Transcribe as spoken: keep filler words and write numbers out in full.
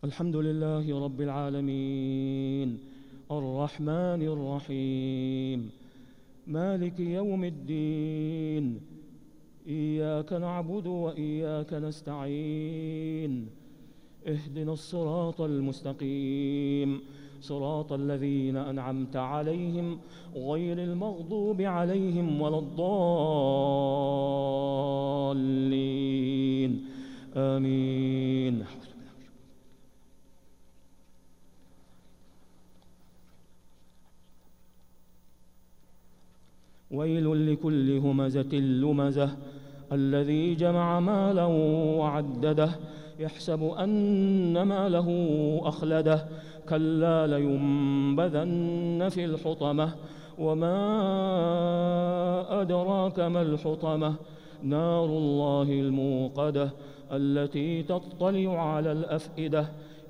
الحمد لله رب العالمين الرحمن الرحيم مالك يوم الدين إياك نعبد وإياك نستعين اهدنا الصراط المستقيم صراط الذين أنعمت عليهم غير المغضوب عليهم ولا الضالين آمين. ويل لكل همزة لمزة الذي جمع مالا وعدده يحسب أن ماله أخلده كلا لينبذن في الحطمة وما أدراك ما الحطمة نار الله الموقدة التي تطلع على الأفئدة